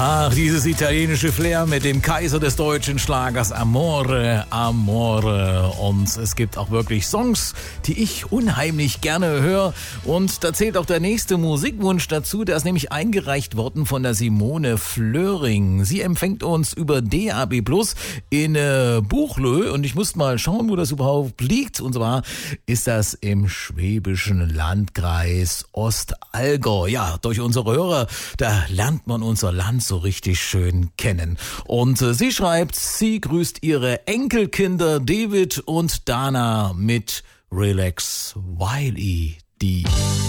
Ach, dieses italienische Flair mit dem Kaiser des deutschen Schlagers, Amore, Amore. Und es gibt auch wirklich Songs, die ich unheimlich gerne höre. Und da zählt auch der nächste Musikwunsch dazu. Der ist nämlich eingereicht worden von der Simone Flöring. Sie empfängt uns über DAB+ in Buchlö. Und ich muss mal schauen, wo das überhaupt liegt. Und zwar ist das im schwäbischen Landkreis Ostallgäu. Ja, durch unsere Hörer, da lernt man unser Land so richtig schön kennen. Und sie schreibt, sie grüßt ihre Enkelkinder David und Dana mit Relax Wiley D.